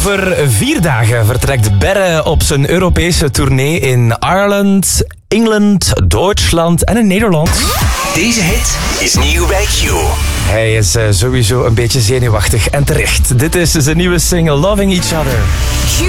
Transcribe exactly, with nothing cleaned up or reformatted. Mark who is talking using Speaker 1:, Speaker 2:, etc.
Speaker 1: Over vier dagen vertrekt Berre op zijn Europese tournee in Ireland, Engeland, Duitsland en in Nederland.
Speaker 2: Deze hit is nieuw bij Q.
Speaker 1: Hij is uh, sowieso een beetje zenuwachtig en terecht. Dit is zijn nieuwe single Loving Each Other.